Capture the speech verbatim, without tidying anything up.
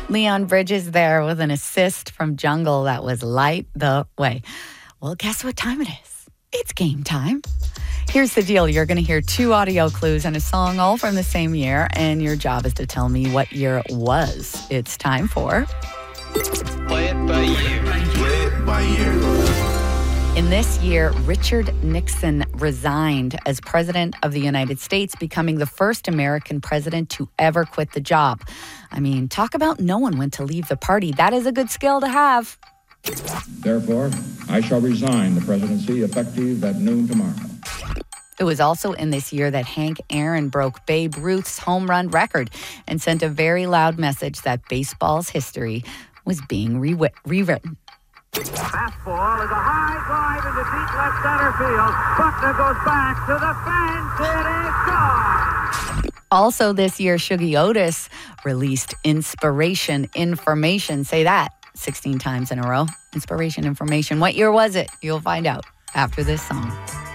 Leon Bridges there with an assist from Jungle that was light the way. Well, guess what time it is? It's game time. Here's the deal. You're going to hear two audio clues and a song all from the same year, and your job is to tell me what year it was. It's time for... Play it by ear. Play it by ear. In this year, Richard Nixon resigned as president of the United States, becoming the first American president to ever quit the job. I mean, talk about knowing when to leave the party. That is a good skill to have. Therefore, I shall resign the presidency effective at noon tomorrow. It was also in this year that Hank Aaron broke Babe Ruth's home run record and sent a very loud message that baseball's history was being re- rewritten. Fastball is a high drive into deep left center field. Buckner goes back to the fence. It is gone. Also this year, Shuggie Otis released Inspiration Information. Say that sixteen times in a row. Inspiration Information. What year was it? You'll find out after this song.